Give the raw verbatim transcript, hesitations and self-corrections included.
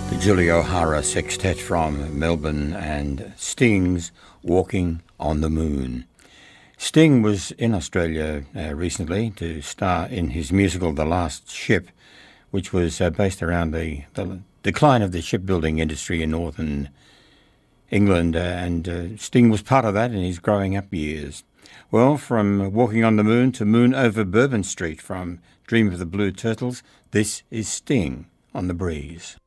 The Julie O'Hara Sextet from Melbourne and Sting's Walking on the Moon. Sting was in Australia uh, recently to star in his musical The Last Ship, which was uh, based around the, the decline of the shipbuilding industry in northern England, uh, and uh, Sting was part of that in his growing up years. Well, from Walking on the Moon to Moon over Bourbon Street from Dream of the Blue Turtles, this is Sting on the Breeze.